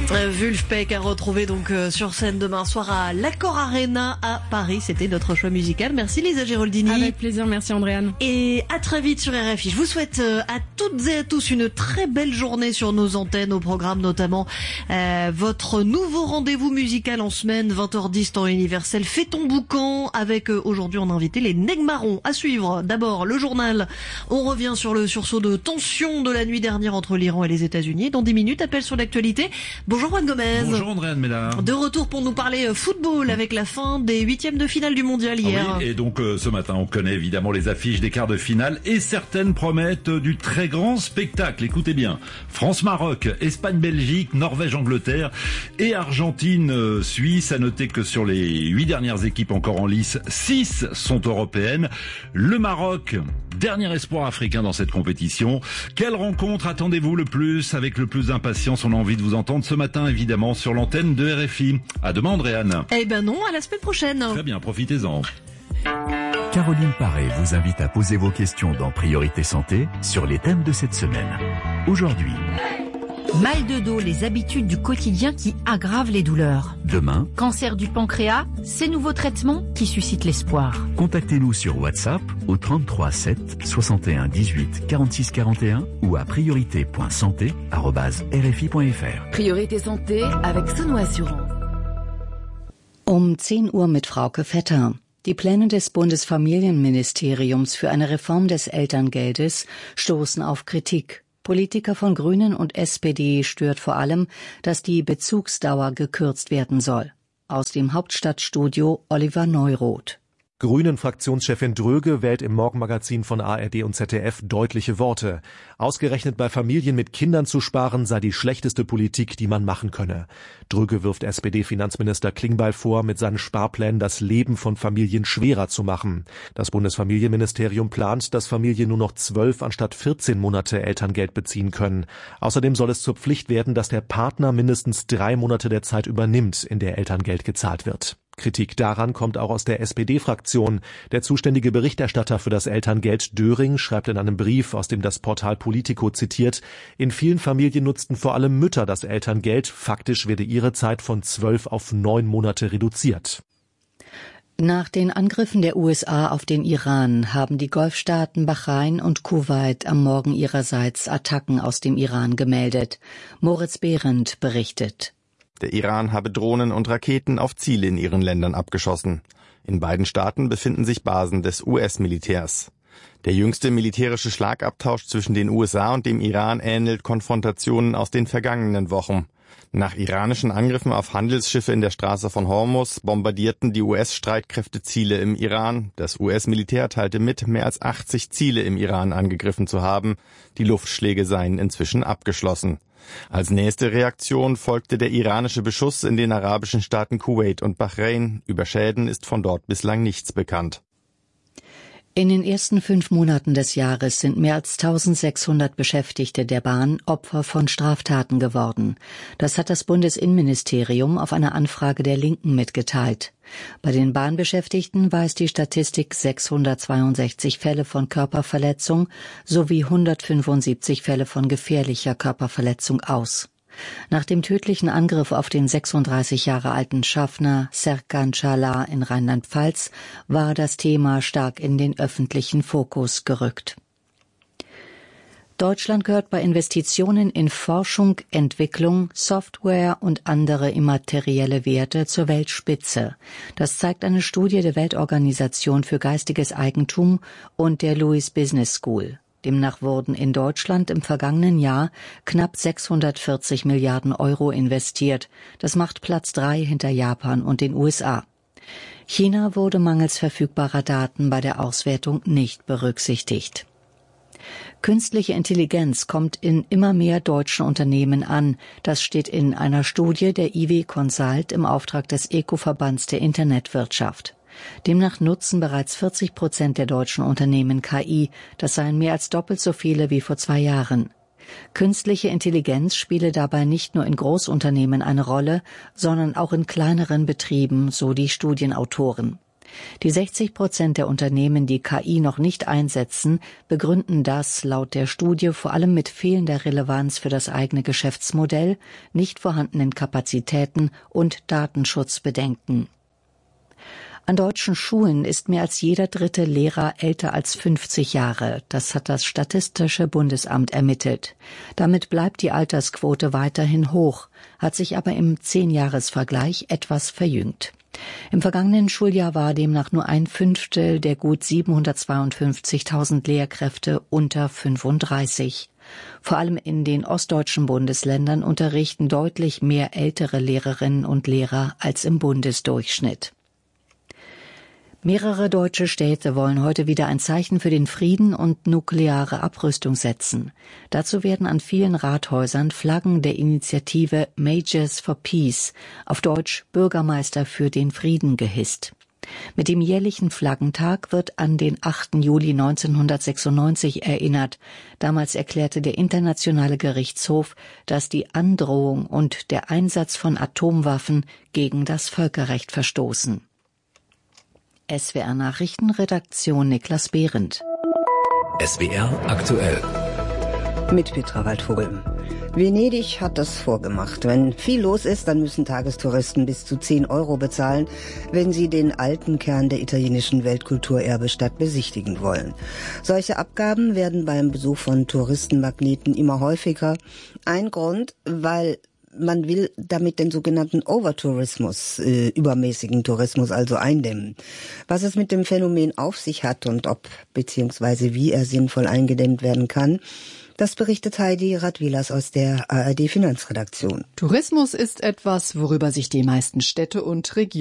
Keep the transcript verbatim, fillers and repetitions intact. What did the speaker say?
Vulfpeck a retrouvé donc euh, sur scène demain soir à l'Accor Arena à Paris. C'était notre choix musical. Merci Lisa Giraldini. Avec plaisir, merci Andréane. Et à très vite sur R F I. Je vous souhaite euh, à toutes et à tous une très belle journée sur nos antennes, au programme notamment euh, votre nouveau rendez-vous musical en semaine, vingt heures dix temps universel. Fais ton boucan avec euh, aujourd'hui on a invité les Nègres Marrons. À suivre d'abord le journal. On revient sur le sursaut de tension de la nuit dernière entre l'Iran et les États-Unis. Dans dix minutes, appel sur l'actualité. Bonjour Juan Gomez. Bonjour Andréane Mélard. De retour pour nous parler football avec la fin des huitièmes de finale du mondial hier. Ah oui, et donc euh, ce matin on connaît évidemment les affiches des quarts de finale et certaines promettent du très grand spectacle. Écoutez bien, France-Maroc, Espagne-Belgique, Norvège-Angleterre et Argentine-Suisse. À noter que sur les huit dernières équipes encore en lice, six sont européennes. Le Maroc, dernier espoir africain dans cette compétition. Quelle rencontre attendez-vous le plus, avec le plus d'impatience? On a envie de vous entendre ce matin évidemment sur l'antenne de R F I. À demain Andréane. Eh ben non, à la semaine prochaine. Très bien, profitez-en. Caroline Paré vous invite à poser vos questions dans Priorité Santé sur les thèmes de cette semaine. Aujourd'hui, mal de dos, les habitudes du quotidien qui aggravent les douleurs. Demain, Cancer du pancréas, ces nouveaux traitements qui suscitent l'espoir. contactez-nous sur WhatsApp au trente-trois sept soixante et un dix-huit quarante-six quarante et un ou à priorité point santé arobase r f i point f r. Priorité Santé avec Sono Assurance. Um zehn Uhr mit Frauke Vetter. Die Pläne des Bundesfamilienministeriums für eine Reform des Elterngeldes stoßen auf Kritik. Politiker von Grünen und S P D stört vor allem, dass die Bezugsdauer gekürzt werden soll. Aus dem Hauptstadtstudio Oliver Neuroth. Grünen-Fraktionschefin Dröge wählt im Morgenmagazin von A R D und Z D F deutliche Worte. Ausgerechnet bei Familien mit Kindern zu sparen sei die schlechteste Politik, die man machen könne. Dröge wirft S P D-Finanzminister Klingbeil vor, mit seinen Sparplänen das Leben von Familien schwerer zu machen. Das Bundesfamilienministerium plant, dass Familien nur noch zwölf anstatt vierzehn Monate Elterngeld beziehen können. Außerdem soll es zur Pflicht werden, dass der Partner mindestens drei Monate der Zeit übernimmt, in der Elterngeld gezahlt wird. Kritik daran kommt auch aus der S P D-Fraktion. Der zuständige Berichterstatter für das Elterngeld, Döring, schreibt in einem Brief, aus dem das Portal Politico zitiert, in vielen Familien nutzten vor allem Mütter das Elterngeld. Faktisch werde ihre Zeit von zwölf auf neun Monate reduziert. Nach den Angriffen der U S A auf den Iran haben die Golfstaaten Bahrain und Kuwait am Morgen ihrerseits Attacken aus dem Iran gemeldet. Moritz Behrendt berichtet. Der Iran habe Drohnen und Raketen auf Ziele in ihren Ländern abgeschossen. In beiden Staaten befinden sich Basen des U S-Militärs. Der jüngste militärische Schlagabtausch zwischen den U S A und dem Iran ähnelt Konfrontationen aus den vergangenen Wochen. Nach iranischen Angriffen auf Handelsschiffe in der Straße von Hormuz bombardierten die U S-Streitkräfte Ziele im Iran. Das U S-Militär teilte mit, mehr als achtzig Ziele im Iran angegriffen zu haben. Die Luftschläge seien inzwischen abgeschlossen. Als nächste Reaktion folgte der iranische Beschuss in den arabischen Staaten Kuwait und Bahrain. Über Schäden ist von dort bislang nichts bekannt. In den ersten fünf Monaten des Jahres sind mehr als eintausendsechshundert Beschäftigte der Bahn Opfer von Straftaten geworden. Das hat das Bundesinnenministerium auf eine Anfrage der Linken mitgeteilt. Bei den Bahnbeschäftigten weist die Statistik sechshundertzweiundsechzig Fälle von Körperverletzung sowie hundertfünfundsiebzig Fälle von gefährlicher Körperverletzung aus. Nach dem tödlichen Angriff auf den sechsunddreißig Jahre alten Schaffner Serkan Çağlar in Rheinland-Pfalz war das Thema stark in den öffentlichen Fokus gerückt. Deutschland gehört bei Investitionen in Forschung, Entwicklung, Software und andere immaterielle Werte zur Weltspitze. Das zeigt eine Studie der Weltorganisation für geistiges Eigentum und der Lewis Business School. Demnach wurden in Deutschland im vergangenen Jahr knapp sechshundertvierzig Milliarden Euro investiert. Das macht Platz drei hinter Japan und den U S A. China wurde mangels verfügbarer Daten bei der Auswertung nicht berücksichtigt. Künstliche Intelligenz kommt in immer mehr deutschen Unternehmen an. Das steht in einer Studie der I W Consult im Auftrag des Eco-Verbands der Internetwirtschaft. Demnach nutzen bereits vierzig Prozent der deutschen Unternehmen K I. Das seien mehr als doppelt so viele wie vor zwei Jahren. Künstliche Intelligenz spiele dabei nicht nur in Großunternehmen eine Rolle, sondern auch in kleineren Betrieben, so die Studienautoren. Die sechzig Prozent der Unternehmen, die K I noch nicht einsetzen, begründen das laut der Studie vor allem mit fehlender Relevanz für das eigene Geschäftsmodell, nicht vorhandenen Kapazitäten und Datenschutzbedenken. An deutschen Schulen ist mehr als jeder dritte Lehrer älter als fünfzig Jahre. Das hat das Statistische Bundesamt ermittelt. Damit bleibt die Altersquote weiterhin hoch, hat sich aber im Zehnjahresvergleich etwas verjüngt. Im vergangenen Schuljahr war demnach nur ein Fünftel der gut siebenhundertzweiundfünfzigtausend Lehrkräfte unter fünfunddreißig. Vor allem in den ostdeutschen Bundesländern unterrichten deutlich mehr ältere Lehrerinnen und Lehrer als im Bundesdurchschnitt. Mehrere deutsche Städte wollen heute wieder ein Zeichen für den Frieden und nukleare Abrüstung setzen. Dazu werden an vielen Rathäusern Flaggen der Initiative Majors for Peace, auf Deutsch Bürgermeister für den Frieden, gehisst. Mit dem jährlichen Flaggentag wird an den achten Juli neunzehnhundertsechsundneunzig erinnert. Damals erklärte der Internationale Gerichtshof, dass die Androhung und der Einsatz von Atomwaffen gegen das Völkerrecht verstoßen. S W R Nachrichtenredaktion Niklas Behrendt. S W R aktuell. Mit Petra Waldvogel. Venedig hat das vorgemacht. Wenn viel los ist, dann müssen Tagestouristen bis zu zehn Euro bezahlen, wenn sie den alten Kern der italienischen Weltkulturerbestadt besichtigen wollen. Solche Abgaben werden beim Besuch von Touristenmagneten immer häufiger. Ein Grund, weil man will damit den sogenannten Overtourismus, äh, übermäßigen Tourismus also eindämmen. Was es mit dem Phänomen auf sich hat und ob bzw. wie er sinnvoll eingedämmt werden kann, das berichtet Heidi Radwilas aus der A R D Finanzredaktion. Tourismus ist etwas, worüber sich die meisten Städte und Regionen